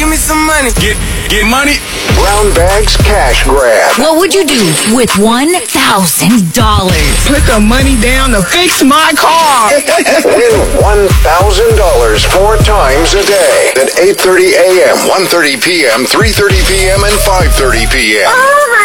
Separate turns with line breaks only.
give me some money.
Get money.
Brown Bag's Cash Grab.
What would you do with $1,000?
Put the money down to fix my car.
Win $1,000 4 times a day at 8:30 a.m., 1:30 p.m., 3:30 p.m., and 5:30 p.m.